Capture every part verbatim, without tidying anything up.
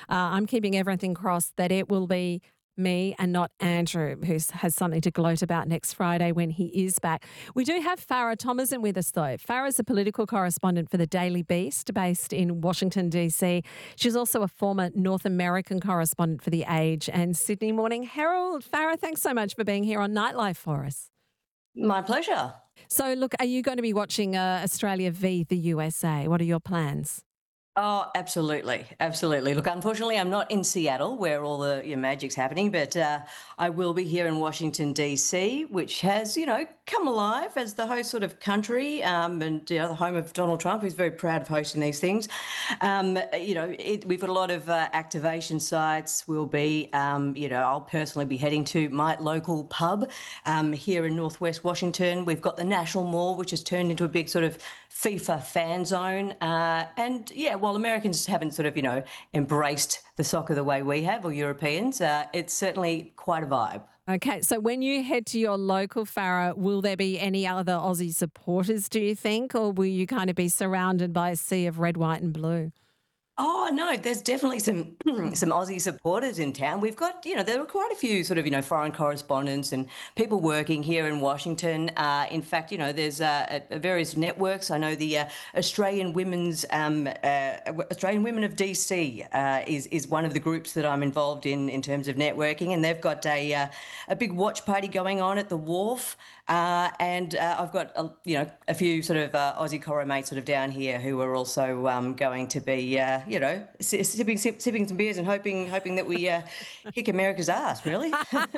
Uh, I'm keeping everything crossed that it will be me and not Andrew, who has something to gloat about next Friday when he is back. We do have Farah Thomason with us, though. Farah's a political correspondent for the Daily Beast, based in Washington, D C. She's also a former North American correspondent for The Age and Sydney Morning Herald. Farah, thanks so much for being here on Nightlife for us. My pleasure. So, look, are you going to be watching uh, Australia v the U S A? What are your plans? Oh, absolutely, absolutely. Look, unfortunately, I'm not in Seattle where all the you know, magic's happening, but uh, I will be here in Washington D C, which has you know come alive as the host sort of country, um, and you know, the home of Donald Trump, who's very proud of hosting these things. Um, you know, it, we've got a lot of uh, activation sites. We'll be, um, you know, I'll personally be heading to my local pub um, here in Northwest Washington. We've got the National Mall, which has turned into a big sort of FIFA fan zone, uh, and yeah, while Americans haven't sort of, you know, embraced the soccer the way we have, or Europeans, uh, it's certainly quite a vibe. Okay, so when you head to your local Farah, will there be any other Aussie supporters, do you think, or will you kind of be surrounded by a sea of red, white and blue? Oh no, there's definitely some some Aussie supporters in town. We've got, you know, there are quite a few sort of, you know, foreign correspondents and people working here in Washington. Uh, in fact, you know, there's uh, at various networks. I know the uh, Australian Women's um, uh, Australian Women of D C uh, is is one of the groups that I'm involved in in terms of networking, and they've got a uh, a big watch party going on at the Wharf. Uh, and uh, I've got, a, you know, a few sort of uh, Aussie corro mates sort of down here who are also um, going to be, uh, you know, si- sipping, sip, sipping some beers and hoping, hoping that we uh, kick America's ass. Really.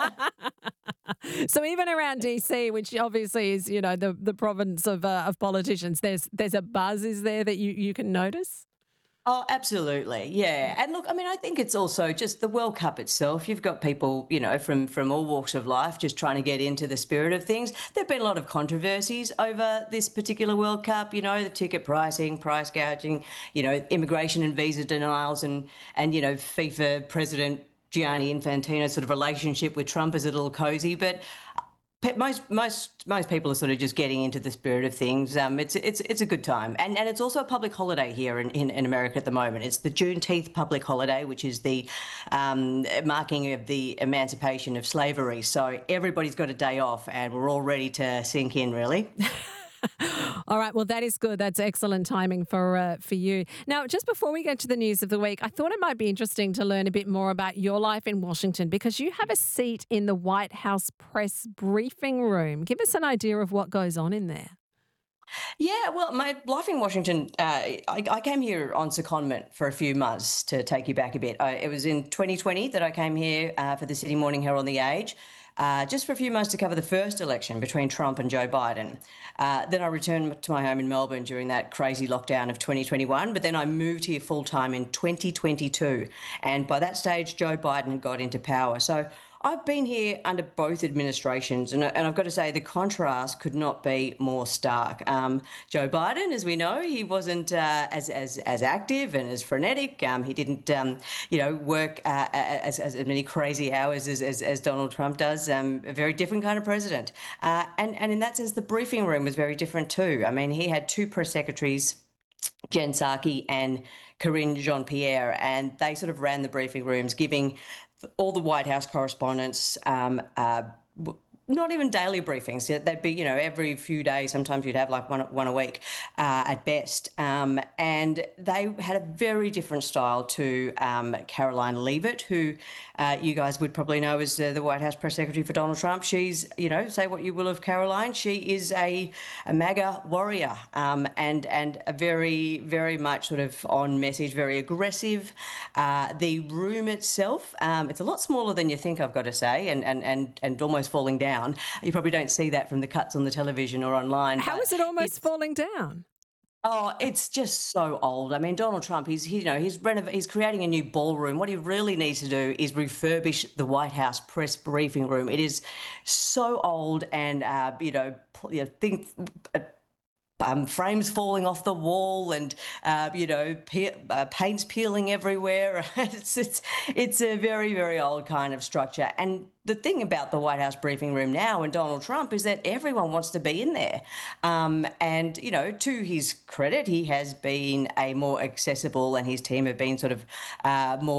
So even around D C, which obviously is, you know, the, the province of uh, of politicians, there's there's a buzz, is there, that you, you can notice? Oh, absolutely. Yeah. And look, I mean, I think it's also just the World Cup itself. You've got people, you know, from from all walks of life just trying to get into the spirit of things. There've been a lot of controversies over this particular World Cup, you know, the ticket pricing, price gouging, you know, immigration and visa denials, and and you know, FIFA president Gianni Infantino's sort of relationship with Trump is a little cozy, but pe- most most most people are sort of just getting into the spirit of things. Um, it's it's it's a good time, and and it's also a public holiday here in, in, in America at the moment. It's the Juneteenth public holiday, which is the um, marking of the emancipation of slavery. So everybody's got a day off, and we're all ready to sink in. Really. All right, well, that is good. That's excellent timing for uh, for you. Now, just before we get to the news of the week, I thought it might be interesting to learn a bit more about your life in Washington, because you have a seat in the White House press briefing room. Give us an idea of what goes on in there. Yeah, well, my life in Washington, uh, I, I came here on secondment for a few months to take you back a bit. I, it was in twenty twenty that I came here uh, for the Sydney Morning Herald and The Age, uh, just for a few months to cover the first election between Trump and Joe Biden. Uh, then I returned to my home in Melbourne during that crazy lockdown of twenty twenty-one, but then I moved here full time in twenty twenty-two. And by that stage, Joe Biden had got into power. So I've been here under both administrations, and, and I've got to say the contrast could not be more stark. Um, Joe Biden, as we know, he wasn't uh, as, as as active and as frenetic. Um, he didn't, um, you know, work uh, as, as many crazy hours as, as, as Donald Trump does. Um, a very different kind of president, uh, and and in that sense, the briefing room was very different too. I mean, he had two press secretaries, Jen Psaki and Karine Jean-Pierre, and they sort of ran the briefing rooms, giving all the White House correspondents um, uh, not even daily briefings. They'd be, you know, every few days. Sometimes you'd have like one one a week uh, at best. Um, and they had a very different style to um, Caroline Leavitt, who uh, you guys would probably know as uh, the White House press secretary for Donald Trump. She's, you know, say what you will of Caroline, she is a, a MAGA warrior, um, and and a very very much sort of on message, very aggressive. Uh, the room itself, um, it's a lot smaller than you think, I've got to say, and and and and almost falling down. You probably don't see that from the cuts on the television or online. How But is it almost it's falling down? oh, it's just so old. I mean, Donald Trump, he's he, you know he's renov- he's creating a new ballroom. What he really needs to do is refurbish the White House press briefing room. It is so old, and uh, you know, pl- you know, think. Uh, um, frames falling off the wall, and uh, you know pe- uh, paint's peeling everywhere. it's, it's it's a very very old kind of structure. And the thing about the White House briefing room now and Donald Trump is that everyone wants to be in there. Um, and you know, to his credit, he has been a more accessible, and his team have been sort of uh, more